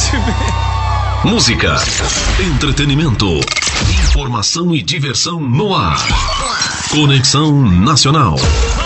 Música, entretenimento, informação e diversão no ar. Conexão Nacional.